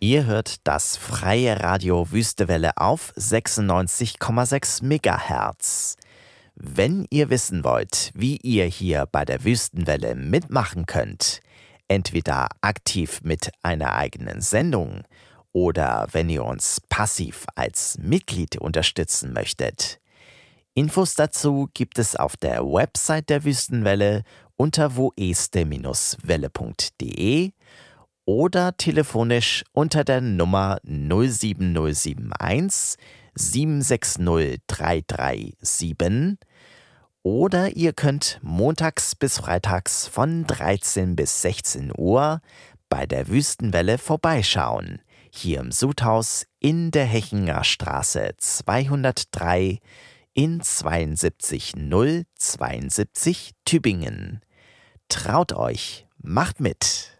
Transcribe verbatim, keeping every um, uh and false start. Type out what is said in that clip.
Ihr hört das freie Radio Wüstewelle auf sechsundneunzig Komma sechs Megahertz. Wenn ihr wissen wollt, wie ihr hier bei der Wüstenwelle mitmachen könnt, entweder aktiv mit einer eigenen Sendung oder wenn ihr uns passiv als Mitglied unterstützen möchtet. Infos dazu gibt es auf der Website der Wüstenwelle unter woeste Welle punkt de oder telefonisch unter der Nummer null sieben null sieben eins sieben sechs null drei drei sieben oder ihr könnt montags bis freitags von dreizehn bis sechzehn Uhr bei der Wüstenwelle vorbeischauen, hier im Sudhaus in der Hechinger Straße zweihundertdrei in zweiundsiebzig null zweiundsiebzig Tübingen. Traut euch, macht mit!